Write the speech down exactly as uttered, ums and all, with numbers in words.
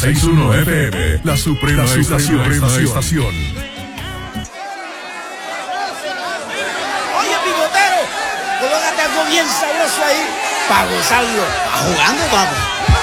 seis uno F M, la suprema, la suprema estación. estación. estación. Oye, picotero, colócate algo bien sabroso ahí para gozarlo. A jugando, vamos.